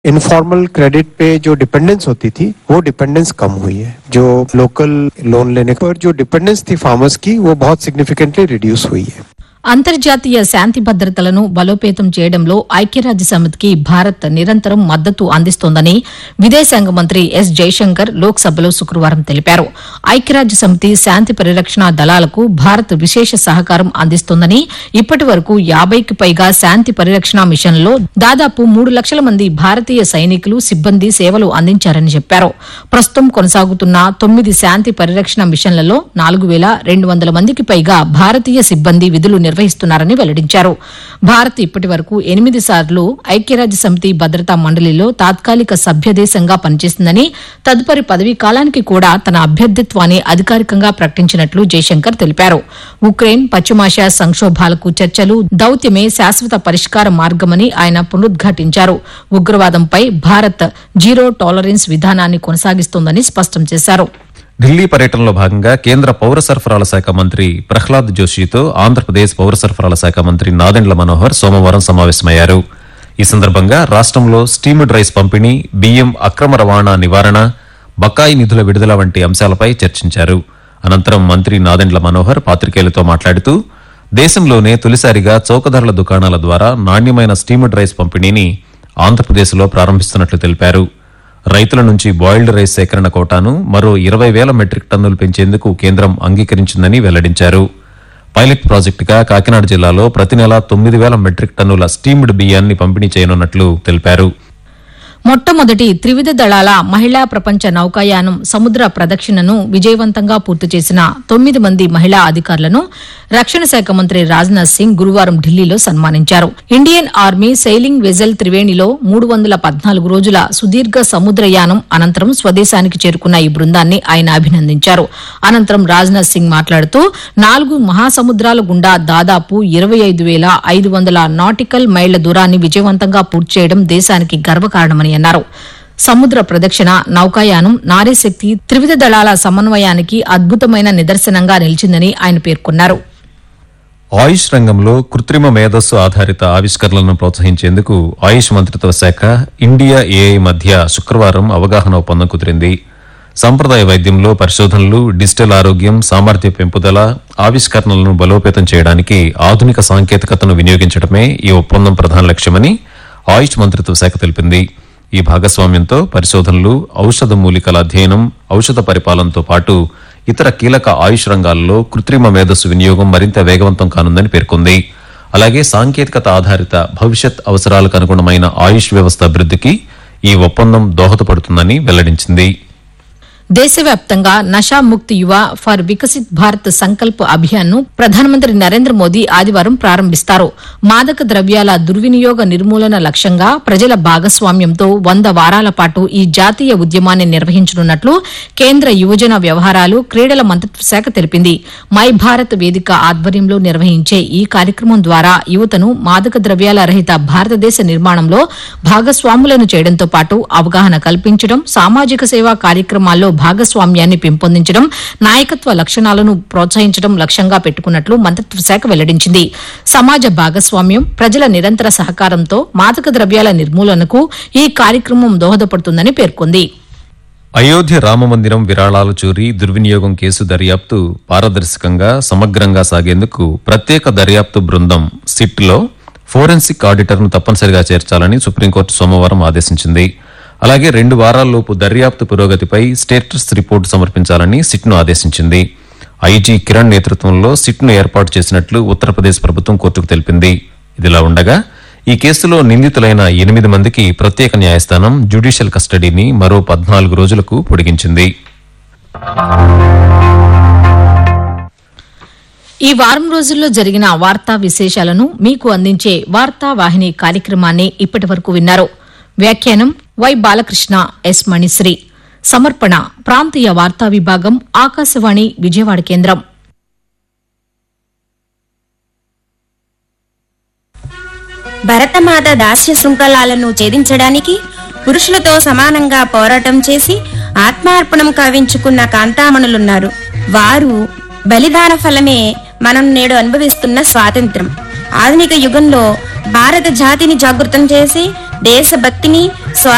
Informal credit पे जो dependence होती थी वो डिपेंडेंस कम हुई है। जो लोकल लोन लेने पर जो डिपेंडेंस थी फार्मर्स की वो बहुत सिग्निफिकेंटली रिड्यूस हुई है। అంతర్జాతీయ శాంతి భద్రతలను బలోపేతం చేయడంలో ఐక్యరాజ్య సమితికి భారత్ నిరంతరం మద్దతు అందిస్తోందని విదేశాంగ మంత్రి ఎస్ జైశంకర్ లోక్సభలో శుక్రవారం తెలిపారు. ఐక్యరాజ్య సమితి శాంతి పరిరక్షణ దళాలకు భారత్ విశేష సహకారం అందిస్తోందని, ఇప్పటి వరకు 50కి పైగా శాంతి పరిరక్షణ మిషన్లలో దాదాపు 3 లక్షల మంది భారతీయ సైనికులు, సిబ్బంది సేవలు అందించారని చెప్పారు. ప్రస్తుతం కొనసాగుతున్న 9 శాంతి పరిరక్షణ మిషన్లలో 4,200 మందికి పైగా భారతీయ సిబ్బంది విధులు నిర్వహిస్తున్నారని వెల్లడించారు. భారత్ ఇప్పటి వరకు 8 సార్లు ఐక్యరాజ్య సమితి భద్రతా మండలిలో తాత్కాలిక సభ్యదేశంగా పనిచేసిందని, తదుపరి పదవీ కాలానికి కూడా తన అభ్యర్థిత్వాన్ని అధికారికంగా ప్రకటించినట్లు జైశంకర్ తెలిపారు. ఉక్రెయిన్, పశ్చిమాసియా సంక్షోభాలకు చర్చలు, దౌత్యమే శాశ్వత పరిష్కార మార్గమని ఆయన పునరుద్ఘాటించారు. ఉగ్రవాదంపై భారత్ జీరో టాలరెన్స్ విధానాన్ని కొనసాగిస్తోందని స్పష్టం చేశారు. ఢిల్లీ పర్యటనలో భాగంగా కేంద్ర పౌర సరఫరాల శాఖ మంత్రి ప్రహ్లాద్ జోషితో ఆంధ్రప్రదేశ్ పౌర సరఫరాల శాఖ మంత్రి నాదెండ్ల మనోహర్ సోమవారం సమావేశమయ్యారు. ఈ సందర్భంగా రాష్ట్రంలో స్టీమ్డ్ రైస్ పంపిణీ, బియ్యం అక్రమ రవాణా నివారణ, బకాయి నిధుల విడుదల వంటి అంశాలపై చర్చించారు. అనంతరం మంత్రి నాదెండ్ల మనోహర్ పాత్రికేయులతో మాట్లాడుతూ దేశంలోనే తొలిసారిగా చౌకధరల దుకాణాల ద్వారా నాణ్యమైన స్టీమ్డ్ రైస్ పంపిణీని ఆంధ్రప్రదేశ్లో ప్రారంభిస్తున్నట్లు తెలిపారు. రైతుల నుంచి బాయిల్డ్ రైస్ సేకరణ కోటాను మరో 20,000 మెట్రిక్ టన్నులు పెంచేందుకు కేంద్రం అంగీకరించిందని వెల్లడించారు. పైలట్ ప్రాజెక్టుగా కాకినాడ జిల్లాలో ప్రతి నెలా 9,000 మెట్రిక్ టన్నుల స్టీమ్డ్ బియ్యాన్ని పంపిణీ చేయనున్నట్లు తెలిపారు. మొట్టమొదటి త్రివిధ దళాల మహిళా ప్రపంచ నౌకాయానం సముద్ర ప్రదక్షిణను విజయవంతంగా పూర్తి చేసిన 9 మంది మహిళా అధికారులను రక్షణ శాఖ మంత్రి రాజ్నాథ్ సింగ్ గురువారం ఢిల్లీలో సన్మానించారు. ఇండియన్ ఆర్మీ సెయిలింగ్ వెజల్ త్రివేణిలో 314 రోజుల సుదీర్ఘ సముద్రయానం అనంతరం స్వదేశానికి చేరుకున్న ఈ బృందాన్ని ఆయన అభినందించారు. అనంతరం రాజ్నాథ్ సింగ్ మాట్లాడుతూ 4 మహాసముద్రాల గుండా దాదాపు 25,500 నాటికల్ మైళ్ల దూరాన్ని విజయవంతంగా పూర్తి చేయడం దేశానికి గర్వకారణమని అన్నారు. సముద్ర ప్రదక్షిణ, నౌకాయానం, నారీశక్తి, త్రివిధ దళాల సమన్వయానికి అద్భుతమైన నిదర్శనంగా నిలిచిందని ఆయన పేర్కొన్నారు. ఆయుష్ రంగంలో కృత్రిమ మేధస్సు ఆధారిత ఆవిష్కరణలను ప్రోత్సహించేందుకు ఆయుష్ మంత్రిత్వ శాఖ, ఇండియా ఏఐ మధ్య శుక్రవారం అవగాహన ఒప్పందం కుదిరింది. సంప్రదాయ వైద్యంలో పరిశోధనలు, డిజిటల్ ఆరోగ్యం, సామర్థ్య పెంపుదల, ఆవిష్కరణలను బలోపేతం చేయడానికి ఆధునిక సాంకేతికతను వినియోగించడమే ఈ ఒప్పందం ప్రధాన లక్ష్యమని ఆయుష్ మంత్రిత్వ శాఖ తెలిపింది. ఈ భాగస్వామ్యంతో పరిశోధనలు, ఔషధ మూలికల అధ్యయనం, ఔషధ పరిపాలనతో పాటు ఇతర కీలక ఆయుష్ రంగాల్లో కృత్రిమ మేధస్సు వినియోగం మరింత వేగవంతం కానుందని పేర్కొంది. అలాగే సాంకేతికత ఆధారిత భవిష్యత్ అవసరాలకు అనుగుణమైన ఆయుష్ వ్యవస్థ అభివృద్ధికి ఈ ఒప్పందం దోహదపడుతుందని వెల్లడించింది. దేశవ్యాప్తంగా నషాముక్తి యువ ఫర్ వికసిత్ భారత్ సంకల్ప్ అభియాన్ ను ప్రధానమంత్రి నరేంద్ర మోదీ ఆదివారం ప్రారంభిస్తారు. మాదక ద్రవ్యాల దుర్వినియోగ నిర్మూలన లక్ష్యంగా ప్రజల భాగస్వామ్యంతో 100 వారాల పాటు ఈ జాతీయ ఉద్యమాన్ని నిర్వహించనున్నట్లు కేంద్ర యువజన వ్యవహారాలు, క్రీడల మంత్రిత్వ శాఖ తెలిపింది. మై భారత్ వేదిక ఆధ్వర్యంలో నిర్వహించే ఈ కార్యక్రమం ద్వారా యువతను మాదక ద్రవ్యాల రహిత భారతదేశ నిర్మాణంలో భాగస్వాములను చేయడంతో పాటు అవగాహన కల్పించడం, సామాజిక సేవా కార్యక్రమాల్లో భాగస్వామ్యాన్ని పెంపొందించడం, నాయకత్వ లక్షణాలను ప్రోత్సహించడం లక్ష్యంగా పెట్టుకున్నట్లు మంత్రిత్వ శాఖ వెల్లడించింది. సమాజ భాగస్వామ్యం, ప్రజల నిరంతర సహకారంతో మాదక ద్రవ్యాల నిర్మూలనకు ఈ కార్యక్రమం దోహదపడుతుందని పేర్కొంది. అయోధ్య రామమందిరం విరాళాలు చోరీ, దుర్వినియోగం కేసు దర్యాప్తు పారదర్శకంగా, సమగ్రంగా సాగేందుకు ప్రత్యేక దర్యాప్తు బృందం సిట్లో ఫోరెన్సిక్ ఆడిటర్ను తప్పనిసరిగా చేర్చాలని సుప్రీంకోర్టు సోమవారం ఆదేశించింది. అలాగే 2 వారాల్లోపు దర్యాప్తు పురోగతిపై స్టేటస్ రిపోర్టు సమర్పించాలని సిట్ను ఆదేశించింది. ఐజీ కిరణ్ నేతృత్వంలో సిట్ను ఏర్పాటు చేసినట్లు ఉత్తరప్రదేశ్ ప్రభుత్వం కోర్టుకు తెలిపింది. ఇదిలా ఉండగా ఈ కేసులో నిందితులైన 8 మందికి ప్రత్యేక న్యాయస్థానం జ్యుడిషియల్ కస్టడీని మరో 14 రోజులకు పొడిగించింది. ఈ వారం రోజుల్లో జరిగిన వార్తా విశేషాలను మీకు అందించే వార్తా వాహిని కార్యక్రమాన్ని ఇప్పటి వరకు విన్నారు. వ్యాఖ్యానం వై బాలకృష్ణ, ఎస్ మణిశ్రీ. సమర్పణ ప్రాంతీయ వార్తా విభాగం, ఆకాశవాణి విజయవాడ కేంద్రం. భరతమాత దాస్య శృంఖలాలను ఛేదించడానికి పురుషులతో సమానంగా పోరాటం చేసి ఆత్మార్పణం కావించుకున్న కాంతామణులున్నారు. వారు బలిదాన ఫలమే మనం నేడు అనుభవిస్తున్న స్వాతంత్ర్యం. ఆధునిక యుగంలో భారత జాతిని జాగృతం చేసి దేశభక్తిని,